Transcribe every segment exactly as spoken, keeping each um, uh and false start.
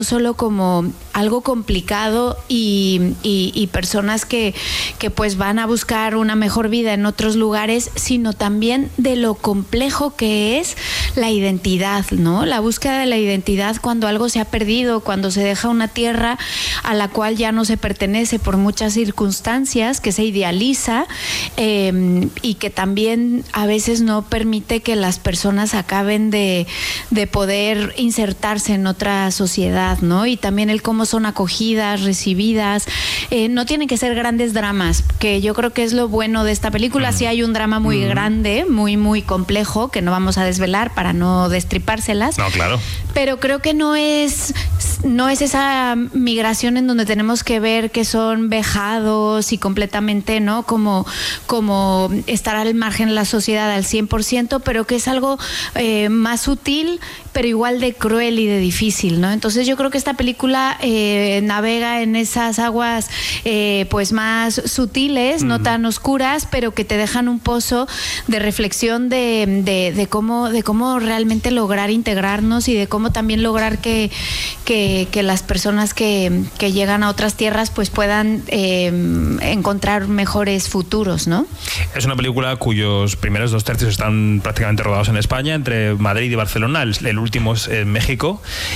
solo como algo complicado y, y, y personas que, que pues van a buscar una mejor vida en otros lugares, sino también de lo complejo que es la identidad, ¿no? La búsqueda de la identidad cuando algo se ha perdido, cuando se deja una tierra a la cual ya no se pertenece por muchas circunstancias, que se idealiza eh, y que también a veces no permite que las personas acaben de, de poder insertarse en otra sociedad, ¿no? Y también el cómo son acogidas, recibidas. Eh, no tienen que ser grandes dramas, que yo creo que es lo bueno de esta película. Sí hay un drama muy mm. grande, muy, muy complejo, que no vamos a desvelar para no destripárselas. No, claro. Pero creo que no es, no es esa migración en donde tenemos que ver que son vejados y completamente, ¿no? Como, como estar al margen de la sociedad al cien por ciento, pero que es algo eh, más sutil, pero igual de cruel y de difícil, ¿no? Entonces yo creo que esta película eh, navega en esas aguas eh, pues más sutiles, mm. no tan oscuras, pero que te dejan un pozo de reflexión de, de, de cómo de cómo realmente lograr integrarnos y de cómo también lograr que, que, que las personas que, que llegan a otras tierras pues puedan eh, encontrar mejores futuros, ¿no? Es una película cuyos primeros dos tercios están prácticamente rodados en España, entre Madrid y Barcelona. El, el último es en México.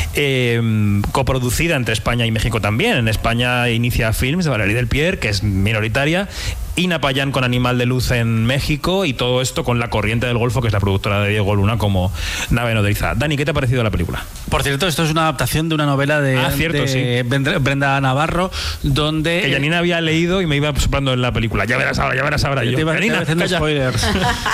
Eh, coproducida entre España y México también. En España inicia Films de Valerie Delpierre, que es minoritaria. Ina Payán con Animal de Luz en México, y todo esto con La Corriente del Golfo, que es la productora de Diego Luna, como nave nodriza. Dani, ¿qué te ha parecido la película? Por cierto, esto es una adaptación de una novela de, ah, cierto, de sí. Brenda Navarro, donde... Que Janina había leído y me iba soplando en la película. Ya verás ahora, ya verás ahora. Yo, te iba, Janina, te haciendo spoilers.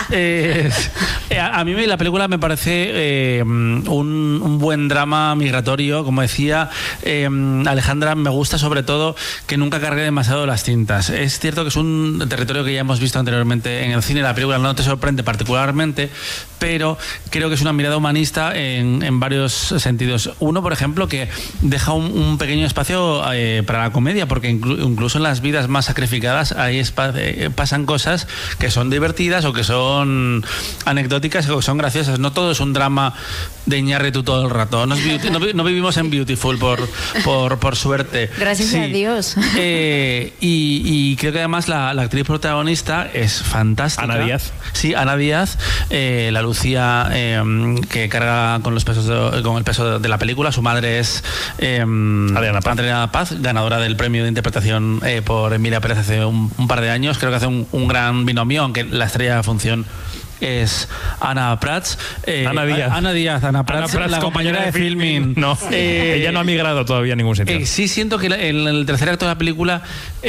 eh, a, a mí la película me parece eh, un, un buen drama migratorio, como decía eh, Alejandra. Me gusta sobre todo que nunca cargue demasiado las cintas. Es cierto que es un territorio que ya hemos visto anteriormente en el cine. La película no te sorprende particularmente, pero creo que es una mirada humanista en, en varios sentidos. Uno, por ejemplo, que deja un, un pequeño espacio eh, para la comedia, porque inclu- incluso en las vidas más sacrificadas hay espa- eh, pasan cosas que son divertidas o que son anecdóticas o que son graciosas. No todo es un drama de Iñárritu todo el rato. No, es beauty, no, no vivimos en Beautiful por, por, por suerte. Gracias sí. a Dios. Eh, y, y creo que además la, la actriz protagonista es fantástica. Ana Díaz. Sí, Ana Díaz, eh, la Lucía eh, que carga con los pesos de, con el peso de la película. Su madre es eh, Adriana, Paz. Adriana Paz, ganadora del premio de interpretación eh, por Emilia Pérez hace un, un par de años. Creo que hace un, un gran binomio, aunque la estrella de función es Ana Prats. Eh, Ana Díaz. Ana Díaz, Ana Prats, Ana Prats, la compañera de filming. No, eh, ella no ha migrado todavía a ningún sitio. Eh, sí siento que en el tercer acto de la película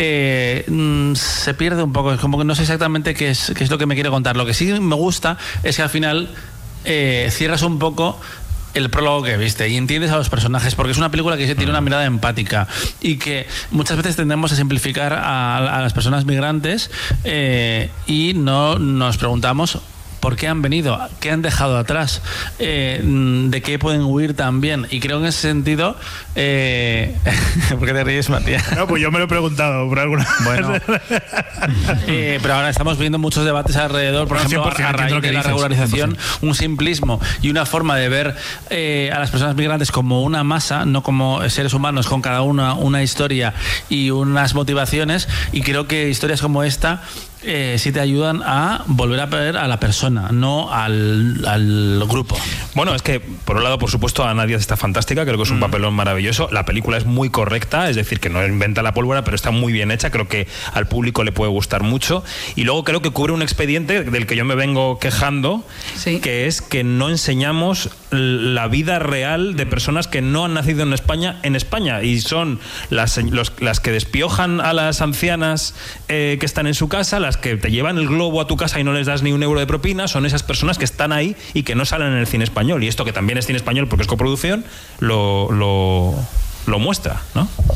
eh, mm, se pierde un poco. Es como que no sé exactamente qué es, qué es lo que me quiere contar. Lo que sí me gusta es que al final eh, cierras un poco el prólogo que viste y entiendes a los personajes, porque es una película que tiene una mirada empática y que muchas veces tendemos a simplificar a, a las personas migrantes eh, y no nos preguntamos ¿por qué han venido? ¿Qué han dejado atrás? Eh, ¿De qué pueden huir también? Y creo que en ese sentido... Eh... ¿Por qué te ríes, Matías? No, pues yo me lo he preguntado por alguna... Bueno. eh, pero ahora estamos viendo muchos debates alrededor, por no, ejemplo, a, a raíz de la regularización, un simplismo y una forma de ver eh, a las personas migrantes como una masa, no como seres humanos con cada una una historia y unas motivaciones, y creo que historias como esta Eh, sí te ayudan a volver a ver a la persona, no al, al grupo. Bueno, es que por un lado, por supuesto, Ana Díaz está fantástica, creo que es un mm. papelón maravilloso. La película es muy correcta, es decir, que no inventa la pólvora, pero está muy bien hecha, creo que al público le puede gustar mucho. Y luego creo que cubre un expediente del que yo me vengo quejando, sí. que es que no enseñamos la vida real de personas que no han nacido en España en España, y son las, los, las que despiojan a las ancianas eh, que están en su casa, las que te llevan el globo a tu casa y no les das ni un euro de propina. Son esas personas que están ahí y que no salen en el cine español, y esto que también es cine español porque es coproducción lo, lo, lo muestra, ¿no?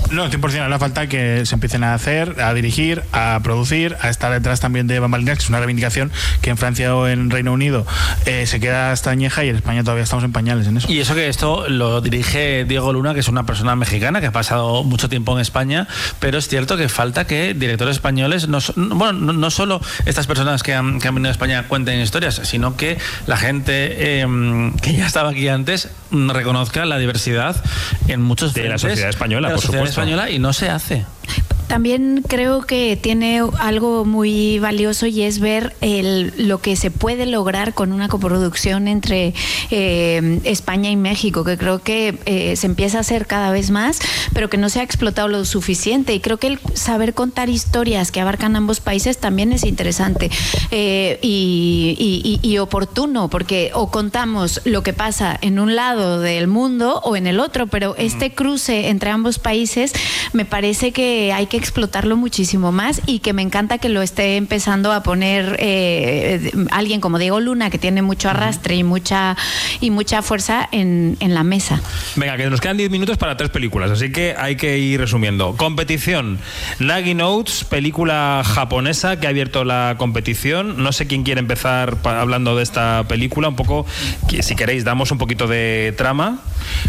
No, cien por ciento hará falta que se empiecen a hacer, a dirigir, a producir, a estar detrás también de bambalinas, que es una reivindicación que en Francia o en Reino Unido eh, se queda hasta añeja y en España todavía estamos en pañales en eso. Y eso que esto lo dirige Diego Luna, que es una persona mexicana que ha pasado mucho tiempo en España, pero es cierto que falta que directores españoles, no, bueno, no, no solo estas personas que han, que han venido a España cuenten historias, sino que la gente eh, que ya estaba aquí antes reconozca la diversidad en muchos de la sociedad española, de la por sociedad supuesto. española, y no se hace. También creo que tiene algo muy valioso y es ver el, lo que se puede lograr con una coproducción entre eh, España y México, que creo que eh, se empieza a hacer cada vez más, pero que no se ha explotado lo suficiente. Y creo que el saber contar historias que abarcan ambos países también es interesante eh, y, y, y oportuno, porque o contamos lo que pasa en un lado del mundo o en el otro, pero este cruce entre ambos países me parece que hay que explotarlo muchísimo más y que me encanta que lo esté empezando a poner eh, alguien como Diego Luna, que tiene mucho arrastre y mucha y mucha fuerza en, en la mesa. Venga, que nos quedan diez minutos para tres películas, así que hay que ir resumiendo. Competición. Nagi Notes, película japonesa que ha abierto la competición. No sé quién quiere empezar pa- hablando de esta película. Un poco, que, si queréis, damos un poquito de trama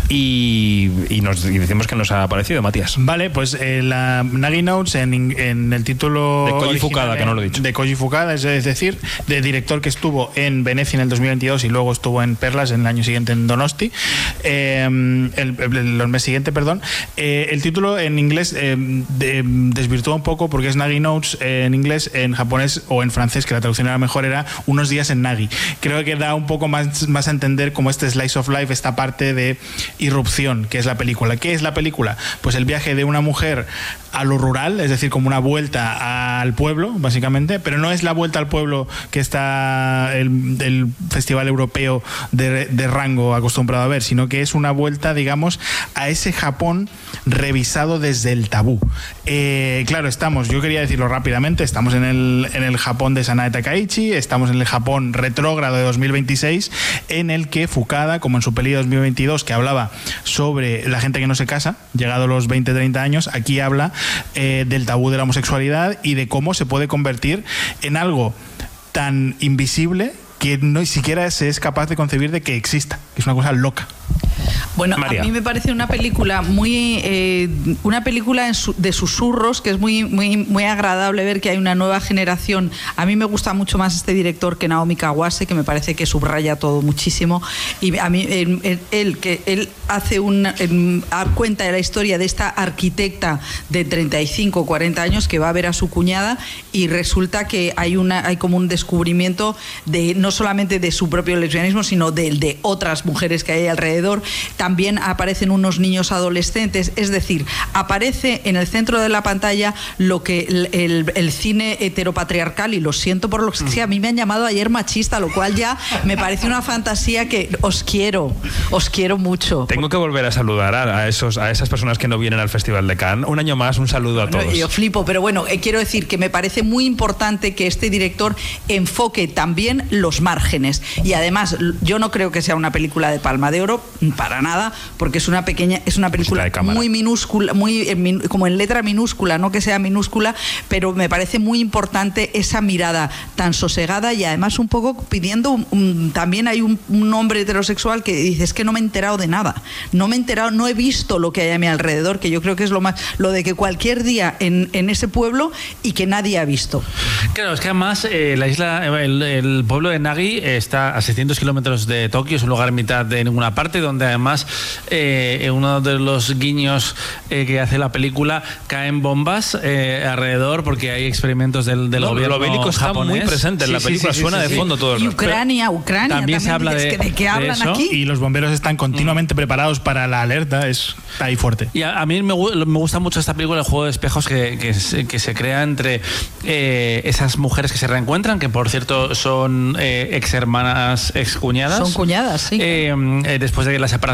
y, y nos y decimos que nos ha parecido, Matías. Vale, pues eh, la Nagi Notes en, en el título De Koji original, Fukada, que no lo he dicho. De Koji Fukada, es decir, de director que estuvo en Venecia en el dos mil veintidós y luego estuvo en Perlas en el año siguiente en Donosti, eh, el, el, el mes siguiente, perdón. Eh, el título en inglés eh, de, desvirtúa un poco porque es Nagi Notes eh, en inglés, en japonés o en francés, que la traducción era mejor, era Unos días en Nagi. Creo que da un poco más, más a entender como este slice of life, esta parte de irrupción que es la película. ¿Qué es la película? Pues el viaje de una mujer a lo rural, es decir, como una vuelta al pueblo, básicamente, pero no es la vuelta al pueblo que está el, el Festival Europeo de, de rango acostumbrado a ver, sino que es una vuelta, digamos, a ese Japón revisado desde el tabú. Eh, claro, estamos, yo quería decirlo rápidamente, estamos en el, en el Japón de Sanae Takaichi, estamos en el Japón retrógrado de dos mil veintiséis, en el que Fukada, como en su peli de dos mil veintidós, que hablaba sobre la gente que no se casa, llegado a los veinte treinta años, aquí habla eh, del tabú de la homosexualidad y de cómo se puede convertir en algo tan invisible que no siquiera se es capaz de concebir de que exista, que es una cosa loca. Bueno, María. A mí me parece una película muy eh, una película en su, de susurros, que es muy, muy, muy agradable ver que hay una nueva generación. A mí me gusta mucho más este director que Naomi Kawase, que me parece que subraya todo muchísimo. Y a mí él, él que él hace un él, cuenta de la historia de esta arquitecta de treinta y cinco, cuarenta años que va a ver a su cuñada y resulta que hay una hay como un descubrimiento de no solamente de su propio lesbianismo, sino del de otras mujeres que hay alrededor. También aparecen unos niños adolescentes, es decir, aparece en el centro de la pantalla lo que el, el, el cine heteropatriarcal, y lo siento por lo que sea, a mí me han llamado ayer machista, lo cual ya me parece una fantasía que os quiero, os quiero mucho. Tengo que volver a saludar a, a, esos, a esas personas que no vienen al Festival de Cannes. Un año más, un saludo a Bueno, todos. yo flipo, pero bueno, eh, quiero decir que me parece muy importante que este director enfoque también los márgenes. Y además, yo no creo que sea una película de Palma de Oro, para nada, porque es una pequeña, es una película muy minúscula, muy eh, min, como en letra minúscula, no que sea minúscula, pero me parece muy importante esa mirada tan sosegada y además un poco pidiendo, un, un, también hay un, un hombre heterosexual que dice, es que no me he enterado de nada, no me he enterado, no he visto lo que hay a mi alrededor, que yo creo que es lo más, lo de que cualquier día en, en ese pueblo y que nadie ha visto. Claro, es que además eh, la isla, el, el pueblo de Nagi está a seiscientos kilómetros de Tokio, es un lugar en mitad de ninguna parte, donde además eh, uno de los guiños eh, que hace la película caen bombas eh, alrededor porque hay experimentos del, del no, gobierno lo bélico está japonés. muy presente en sí, la película, sí, sí, suena sí, de sí. fondo todo el Y rato. Ucrania, Ucrania, También, también se habla de, ¿de qué hablan de eso. aquí? Y los bomberos están continuamente mm. preparados para la alerta, es ahí fuerte. Y a, a mí me, me gusta mucho esta película, el juego de espejos que, que, se, que se crea entre eh, esas mujeres que se reencuentran, que por cierto son eh, ex hermanas, ex cuñadas. Son cuñadas, sí. Eh, eh, después de la separación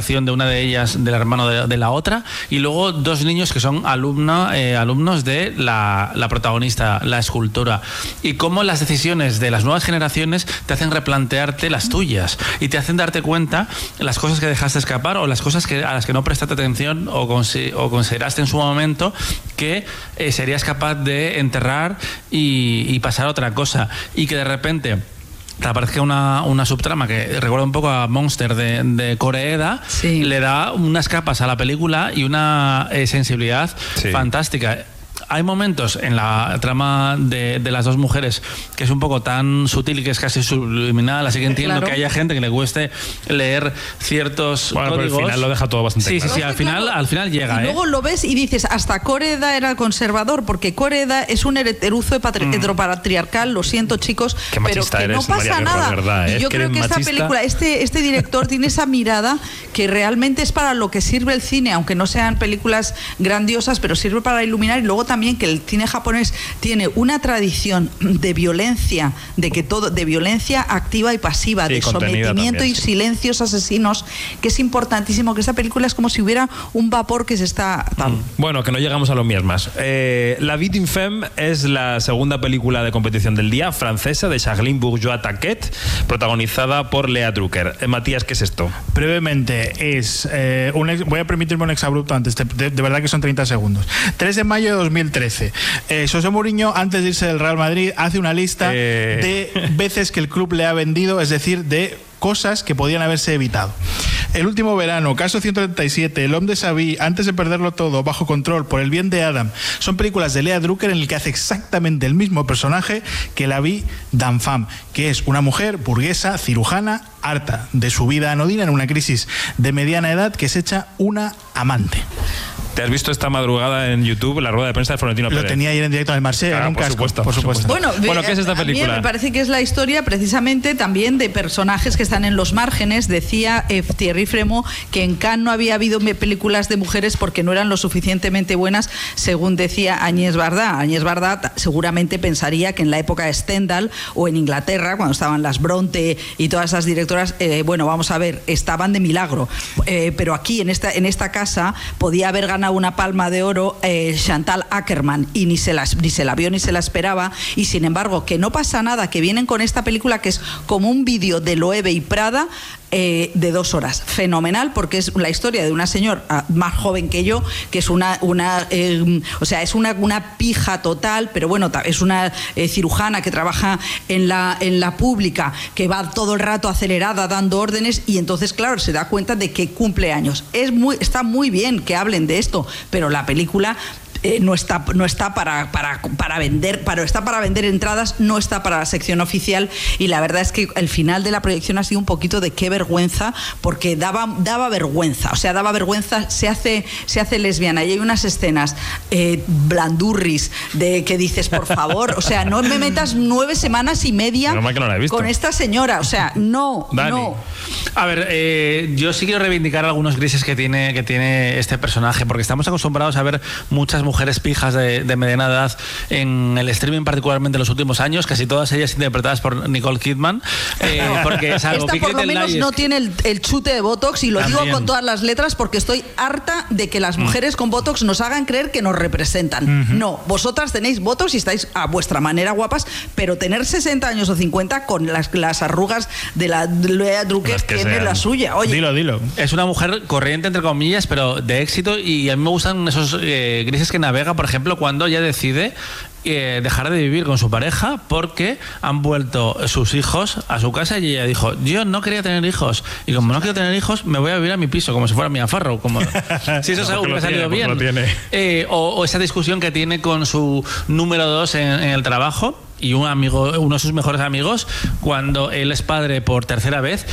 relación de una de ellas, del hermano de, de la otra, y luego dos niños que son alumna, eh, alumnos de la, la protagonista, la escultora, y cómo las decisiones de las nuevas generaciones te hacen replantearte las tuyas y te hacen darte cuenta las cosas que dejaste escapar o las cosas que, a las que no prestaste atención o, consi- o consideraste en su momento que eh, serías capaz de enterrar y, y pasar a otra cosa, y que de repente te aparezca una, una subtrama que recuerda un poco a Monster de, de Koreeda, sí. le da unas capas a la película y una eh, sensibilidad sí. fantástica. Hay momentos en la trama de, de las dos mujeres que es un poco tan sutil y que es casi subliminal, así que entiendo claro. que haya gente que le cueste leer ciertos bueno, códigos. Pero al final lo deja todo bastante sí, claro. Sí, sí, al final, al final llega. Y ¿eh? luego lo ves y dices, hasta Koreeda era conservador, porque Koreeda es un heteruzo patri- mm. heteropatriarcal, lo siento chicos, Qué pero que eres, no pasa María, nada. verdad, ¿eh? Y yo que creo que esta machista. película, este, este director tiene esa mirada que realmente es para lo que sirve el cine, aunque no sean películas grandiosas, pero sirve para iluminar, y luego también que el cine japonés tiene una tradición de violencia, de que todo, de violencia activa y pasiva, sí, de sometimiento también, y sí. silencios asesinos, que es importantísimo, que esta película es como si hubiera un vapor que se está... Tal. Bueno, que no llegamos a los miasmas. Eh, La Vie d'une femme es la segunda película de competición del día, francesa, de Charline Bourgeois-Taquet, protagonizada por Lea Drucker. Eh, Matías, ¿qué es esto? Brevemente, es un ex, voy a permitirme un exabrupto antes, de, de, de verdad que son treinta segundos. tres de mayo de dos mil trece. Eh, José Mourinho, antes de irse del Real Madrid, hace una lista eh... de veces que el club le ha vendido, es decir, de cosas que podían haberse evitado. El último verano, Caso ciento treinta y siete, El Homme de Savy, Antes de perderlo todo, Bajo control, Por el bien de Adam, son películas de Lea Drucker en el que hace exactamente el mismo personaje que la Vie d'une femme, que es una mujer burguesa, cirujana, harta de su vida anodina en una crisis de mediana edad, que se echa una amante. ¿Te has visto esta madrugada en YouTube la rueda de prensa de Florentino Pérez? Lo tenía ayer en directo en el Marsella, claro, en un por casco, supuesto, por supuesto. Bueno, bueno, ¿qué es esta película? A mí me parece que es la historia precisamente también de personajes que están en los márgenes. Decía eh, Thierry Fremont que en Cannes no había habido películas de mujeres porque no eran lo suficientemente buenas, según decía Agnès Varda. Agnès Varda seguramente pensaría que en la época de Stendhal o en Inglaterra, cuando estaban las Bronte y todas esas directoras, eh, bueno, vamos a ver, estaban de milagro. Eh, pero aquí, en esta, en esta casa, podía haber ganado una palma de oro eh, Chantal Akerman y ni se, la, ni se la vio ni se la esperaba, y sin embargo que no pasa nada, que vienen con esta película que es como un vídeo de Loewe y Prada eh, de dos horas, fenomenal, porque es la historia de una señora más joven que yo, que es una, una eh, o sea, es una, una pija total, pero bueno, es una eh, cirujana que trabaja en la, en la pública, que va todo el rato acelerada dando órdenes, y entonces claro, se da cuenta de que cumple años. Es muy, está muy bien que hablen de esto, pero la película Eh, no está, no está para, para, para vender, para, está para vender entradas, no está para la sección oficial, y la verdad es que el final de la proyección ha sido un poquito de qué vergüenza, porque daba, daba vergüenza, o sea, daba vergüenza, se hace, se hace lesbiana, y hay unas escenas eh, blandurris de que dices, por favor, o sea, no me metas nueve semanas y media no la he visto. con esta señora, o sea, no, Dani. no. A ver, eh, yo sí quiero reivindicar algunos grises que tiene, que tiene este personaje, porque estamos acostumbrados a ver muchas mujeres mujeres pijas de, de mediana edad en el streaming, particularmente en los últimos años, casi todas ellas interpretadas por Nicole Kidman, eh, porque es algo Esta por lo menos no tiene el, el chute de Botox, y lo También. digo con todas las letras porque estoy harta de que las mujeres mm. con Botox nos hagan creer que nos representan. Uh-huh. No, vosotras tenéis Botox y estáis a vuestra manera guapas, pero tener sesenta años o cincuenta con las, las arrugas de la Lea Drucker que tiene sean. La suya. Oye, dilo, dilo. Es una mujer corriente, entre comillas, pero de éxito, y a mí me gustan esos eh, grises que navega, por ejemplo, cuando ella decide eh, dejar de vivir con su pareja porque han vuelto sus hijos a su casa, y ella dijo, yo no quería tener hijos, y como no quiero tener hijos, me voy a vivir a mi piso, como si fuera mi afarro, como si eso es algo que me ha salido bien. Eh, o, o esa discusión que tiene con su número dos en, en el trabajo, y un amigo, uno de sus mejores amigos, cuando él es padre por tercera vez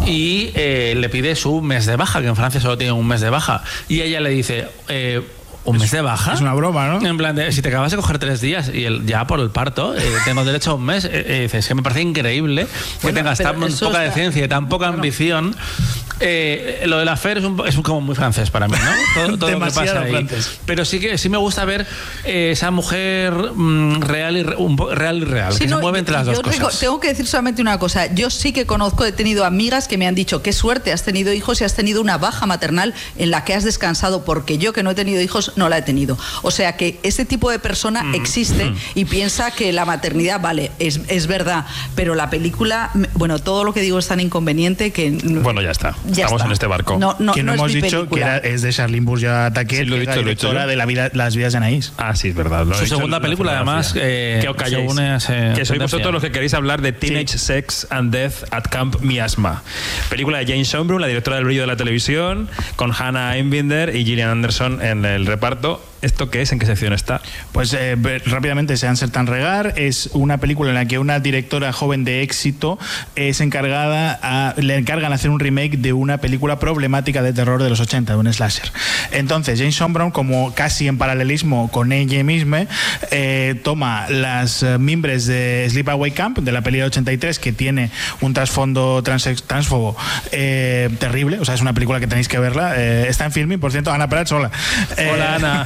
y eh, le pide su mes de baja, que en Francia solo tiene un mes de baja, y ella le dice, eh, ¿un mes de baja? Es una broma, ¿no? En plan, de, si te acabas de coger tres días y el, ya por el parto, eh, tengo derecho a un mes, eh, eh, dices, que me parece increíble que bueno, tengas tan poca está... decencia y tan poca bueno. ambición Eh, lo de la Fer es, un, es un, como muy francés para mí, ¿no? Todo, todo lo que pasa ahí. Francés. Pero sí que sí me gusta ver eh, esa mujer mm, real, y re, un, real y real, sí, que no, se mueve entre las dos cosas. Tengo que decir solamente una cosa. Yo sí que conozco, he tenido amigas que me han dicho qué suerte, has tenido hijos y has tenido una baja maternal en la que has descansado, porque yo que no he tenido hijos no la he tenido. O sea que ese tipo de persona mm. existe mm. y piensa que la maternidad, vale, es, es verdad, pero la película, bueno, todo lo que digo es tan inconveniente que... Bueno, ya está. Ya Estamos está. en este barco. No, no, que no, no hemos es dicho que era, es de Charlene Bourgeois Taquet, sí, lo he dicho, la directora de la vida, Las vidas de Anaïs. Ah, sí, es verdad. Su segunda película, además, eh, que os calléis, eh, que sois vosotros los que queréis hablar de Teenage sí. Sex and Death at Camp Miasma. Película de Jane Sonbrun, la directora del Brillo de la Televisión, con Hannah Einbinder y Gillian Anderson en el reparto. ¿Esto qué es? ¿En qué sección está? Pues eh, rápidamente, Sean Sertan Regar es una película en la que una directora joven de éxito es encargada a, le encargan hacer un remake de una película problemática de terror de los ochenta, de un slasher. Entonces Jane Sonbrun, como casi en paralelismo con ella misma, eh, toma las eh, mimbres de Sleepaway Camp, de la peli de ochenta y tres, que tiene un trasfondo trans, transfobo eh, terrible, o sea, es una película que tenéis que verla, eh, está en Filmin, por cierto, Ana Prats, hola. Eh, hola, Ana.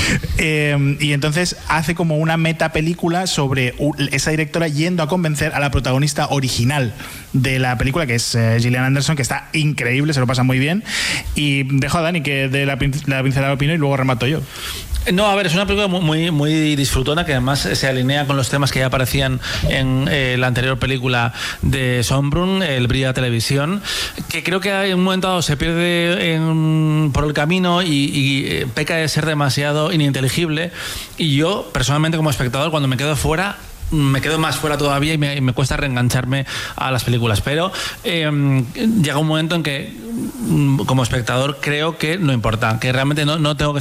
Eh, y entonces hace como una meta película sobre esa directora yendo a convencer a la protagonista original de la película, que es eh, Gillian Anderson, que está increíble, se lo pasa muy bien. Y dejo a Dani que dé la, la pincelada de opinión y luego remato yo. No, a ver, es una película muy, muy disfrutona, que además se alinea con los temas que ya aparecían en eh, la anterior película de Sonbrun, El Brillo de la Televisión, que creo que en un momento dado se pierde en, por el camino y, y peca de ser demasiado ininteligible. Y yo, personalmente, como espectador, cuando me quedo fuera, me quedo más fuera todavía y me, y me cuesta reengancharme a las películas, pero eh, llega un momento en que como espectador creo que no importa, que realmente no, no tengo que